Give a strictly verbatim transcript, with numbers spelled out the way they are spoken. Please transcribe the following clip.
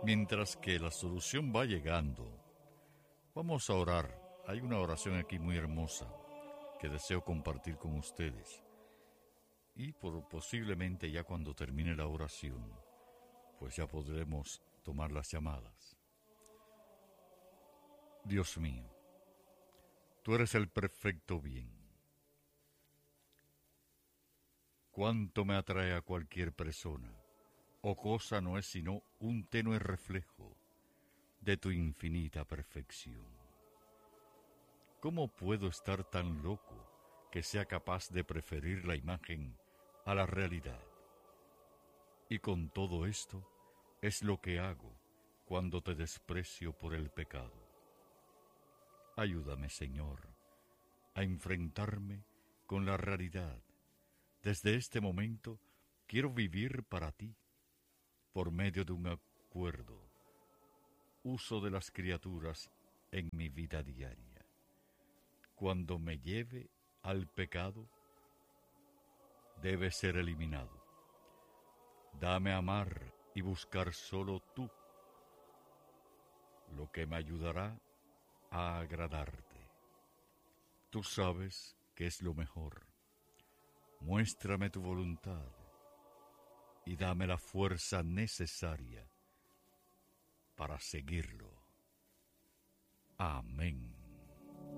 Mientras que la solución va llegando, vamos a orar. Hay una oración aquí muy hermosa que deseo compartir con ustedes. Y por, posiblemente ya cuando termine la oración, pues ya podremos tomar las llamadas. Dios mío, tú eres el perfecto bien. Cuánto me atrae a cualquier persona o cosa no es sino un tenue reflejo de tu infinita perfección. ¿Cómo puedo estar tan loco que sea capaz de preferir la imagen a la realidad? Y con todo esto es lo que hago cuando te desprecio por el pecado. Ayúdame, Señor, a enfrentarme con la realidad. Desde este momento quiero vivir para ti, por medio de un acuerdo, uso de las criaturas en mi vida diaria. Cuando me lleve al pecado, debe ser eliminado. Dame a amar y buscar solo tú, lo que me ayudará a agradarte. Tú sabes que es lo mejor. Muéstrame tu voluntad y dame la fuerza necesaria para seguirlo. Amén.